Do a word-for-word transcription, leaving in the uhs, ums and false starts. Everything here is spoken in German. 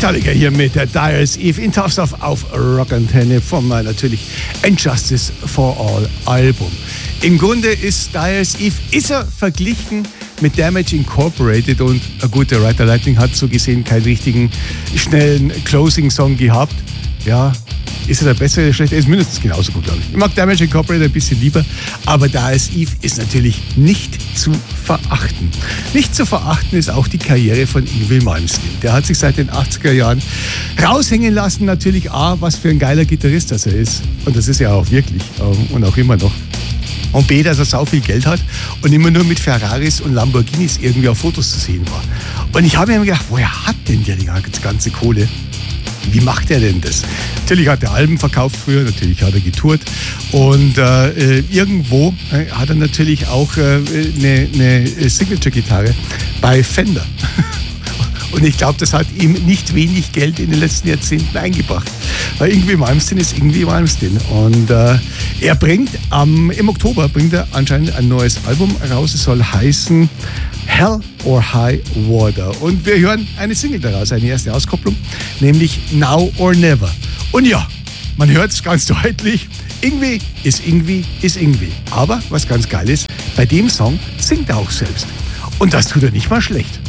Metallica hier mit der Dyer's Eve in Tough Stuff auf Rockantenne vom äh, natürlich And Justice for All Album. Im Grunde ist Dyer's Eve, ist er verglichen mit Damage Incorporated und äh, gut, der Ride the Lightning hat so gesehen keinen richtigen schnellen Closing-Song gehabt. Ja, ist er der bessere oder schlechter? Ist mindestens genauso gut, glaube ich. Ich mag Damage Incorporated ein bisschen lieber, aber Dyer's Eve ist natürlich nicht zu verachten. Nicht zu verachten ist auch die Karriere von Yngwie Malmsteen. Der hat sich seit den achtziger Jahren raushängen lassen. Natürlich A, was für ein geiler Gitarrist das er ist. Und das ist er auch wirklich und auch immer noch. Und B, dass er sau viel Geld hat und immer nur mit Ferraris und Lamborghinis irgendwie auf Fotos zu sehen war. Und ich habe mir gedacht, woher hat denn der die ganze Kohle? Wie macht er denn das? Natürlich hat er Alben verkauft früher, natürlich hat er getourt und äh, irgendwo äh, hat er natürlich auch äh, eine, eine Signature-Gitarre bei Fender. Und ich glaube, das hat ihm nicht wenig Geld in den letzten Jahrzehnten eingebracht. Weil Yngwie Malmsteen ist Yngwie Malmsteen. Und äh, er bringt, ähm, im Oktober bringt er anscheinend ein neues Album raus. Es soll heißen Hell or High Water. Und wir hören eine Single daraus, eine erste Auskopplung, nämlich Now or Never. Und ja, man hört es ganz deutlich, Yngwie ist Yngwie ist Yngwie. Aber was ganz geil ist, bei dem Song singt er auch selbst. Und das tut er nicht mal schlecht.